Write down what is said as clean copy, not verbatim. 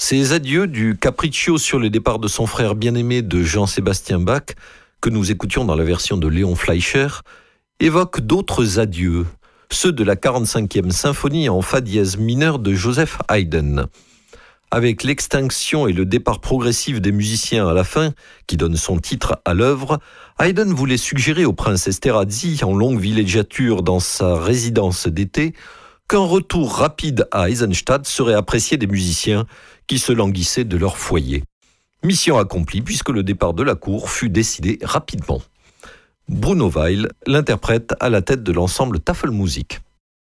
Ces adieux du Capriccio sur le départ de son frère bien-aimé de Jean-Sébastien Bach, que nous écoutions dans la version de Léon Fleischer, évoquent d'autres adieux, ceux de la 45e symphonie en fa dièse mineur de Joseph Haydn. Avec l'extinction et le départ progressif des musiciens à la fin, qui donne son titre à l'œuvre, Haydn voulait suggérer au prince Esterhazy, en longue villégiature dans sa résidence d'été, qu'un retour rapide à Eisenstadt serait apprécié des musiciens qui se languissaient de leur foyer. Mission accomplie puisque le départ de la cour fut décidé rapidement. Bruno Weil l'interprète à la tête de l'ensemble Tafelmusik.